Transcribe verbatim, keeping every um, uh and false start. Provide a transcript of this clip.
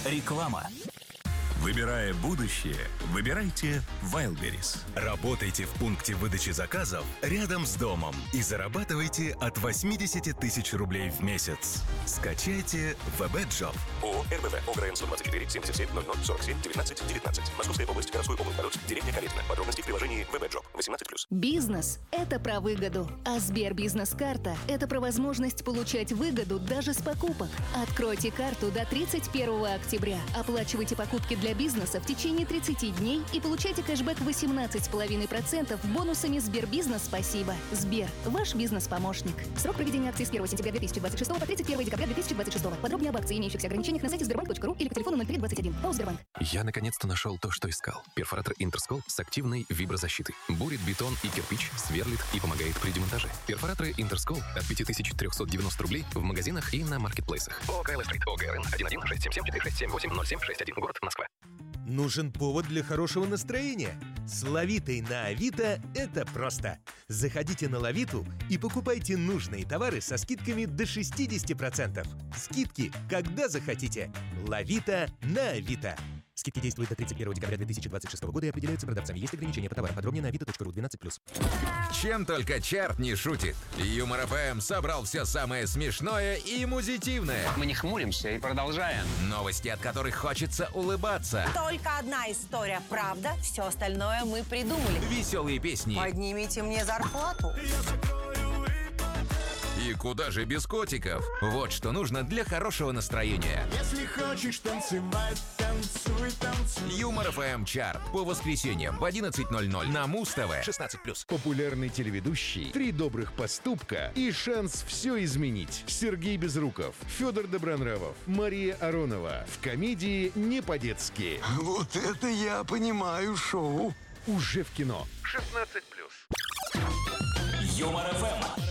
Реклама. Выбирая будущее, выбирайте Wildberries. Работайте в пункте выдачи заказов рядом с домом и зарабатывайте от восемьдесят тысяч рублей в месяц. Скачайте ВБ-джоб. ООО РБВ, ОГРН сто двадцать четыре, семьдесят семь, ноль ноль, сорок семь, девятнадцать, девятнадцать. Московская область, городской область, деревня Калитина. Подробности в приложении ВБ-джоб. восемнадцать плюс. Бизнес – это про выгоду, а Сбербизнес-карта – это про возможность получать выгоду даже с покупок. Откройте карту до тридцать первого октября. Оплачивайте покупки для бизнеса в течение тридцати дней и получайте кэшбэк восемнадцать целых пять десятых процента бонусами Сбербизнес «Спасибо». Сбер – ваш бизнес-помощник. Срок проведения акции с первого сентября две тысячи двадцать шестого по тридцать первого декабря две тысячи двадцать шестого. Подробнее об акции и имеющихся ограничениях на сайте сбербанк точка ру или по телефону ноль три двадцать один. ООО «Сбербанк». Я наконец-то нашел то, что искал. Перфоратор Интерскол с активной виброзащитой. Бурит бетон и кирпич, сверлит и помогает при демонтаже. Перфораторы Интерскол от пять тысяч триста девяносто рублей в магазинах и на маркетплейсах. ООО «Кайло Стрит», ОГРН один один шесть семь семь четыре шесть семь восемь ноль семь шесть один, город Москва. Нужен повод для хорошего настроения? С Лавитой на Авито это просто. Заходите на Лавиту и покупайте нужные товары со скидками до шестьдесят процентов. Скидки, когда захотите. Лавита на Авито. Скидки действуют до тридцать первого декабря две тысячи двадцать шестого года и определяются продавцами. Есть ограничения по товарам. Подробнее на авито точка ру двенадцать плюс. Чем только Чарт не шутит. Юмор эф эм собрал все самое смешное и музитивное. Мы не хмуримся и продолжаем. Новости, от которых хочется улыбаться. Только одна история правда, все остальное мы придумали. Веселые песни. Поднимите мне зарплату. И куда же без котиков? Вот что нужно для хорошего настроения. Если хочешь танцевать, танцуй, танцуй. Юмор эф эм Чарт по воскресеньям в одиннадцать ноль ноль на Муз-ТВ. шестнадцать плюс. Популярный телеведущий, три добрых поступка и шанс все изменить. Сергей Безруков, Федор Добронравов, Мария Аронова. В комедии «Не по-детски». Вот это я понимаю шоу. Уже в кино. шестнадцать плюс. Юмор эф эм.